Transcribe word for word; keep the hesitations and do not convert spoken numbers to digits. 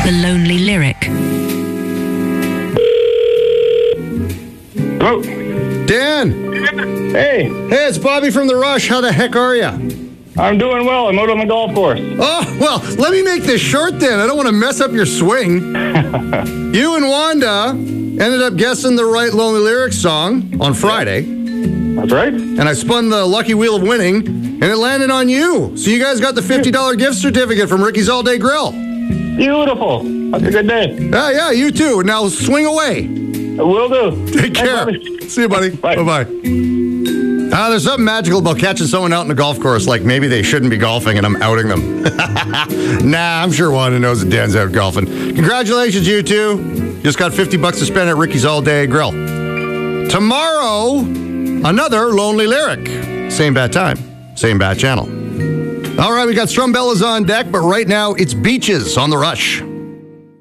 The Lonely Lyric. Hello. Dan. Hey. Hey, it's Bobby from The Rush. How the heck are you? I'm doing well. I'm out on the golf course. Oh, well, let me make this short then. I don't want to mess up your swing. You and Wanda ended up guessing the right Lonely Lyrics song on Friday. That's right. And I spun the lucky wheel of winning, and it landed on you. So you guys got the fifty dollars gift certificate from Ricky's All Day Grill. Beautiful. That's a good day. Yeah, yeah, you too. Now swing away. Will do. Take care. Thanks, See you, buddy. Bye. Bye-bye. Uh, there's something magical about catching someone out in a golf course, like maybe they shouldn't be golfing and I'm outing them. Nah, I'm sure Wanda knows that Dan's out golfing. Congratulations, you two. Just got fifty bucks to spend at Ricky's All Day Grill. Tomorrow, another Lonely Lyric. Same bat time, same bat channel. All right, we got Strumbellas on deck, but right now it's Beaches on The Rush.